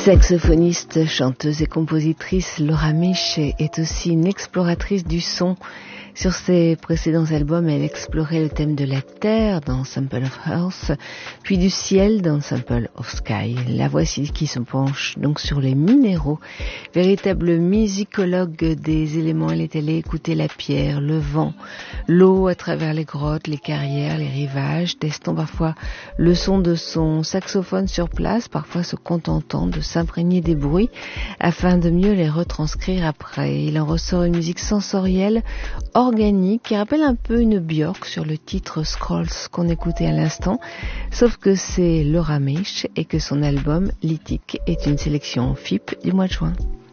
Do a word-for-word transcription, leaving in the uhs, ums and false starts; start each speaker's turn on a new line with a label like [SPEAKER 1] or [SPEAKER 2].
[SPEAKER 1] Saxophoniste, chanteuse et compositrice, Laura Misch est aussi une exploratrice du son. Sur ses précédents albums, elle explorait le thème de la terre dans Sample of Earth, puis du ciel dans Sample of Sky. La voici qui se penche donc sur les minéraux. Véritable musicologue des éléments, elle est allée écouter la pierre, le vent, l'eau à travers les grottes, les carrières, les rivages, testant parfois le son de son saxophone sur place, parfois se contentant de s'imprégner des bruits afin de mieux les retranscrire après. Il en ressort une musique sensorielle, organique, qui rappelle un peu une Björk sur le titre Scrolls qu'on écoutait à l'instant, sauf que c'est Laura Misch et que son album Lithic est une sélection F I P du mois de juin.